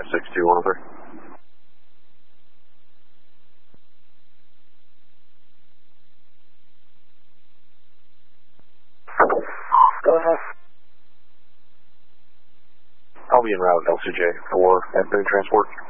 6213. Go ahead. I'll be en route LCJ for afternoon transport.